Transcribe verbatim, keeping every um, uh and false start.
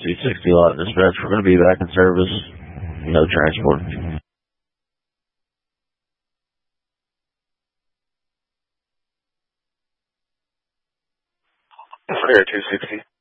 two sixty lot dispatch. We're going to be back in service. No transport. Flair two sixty.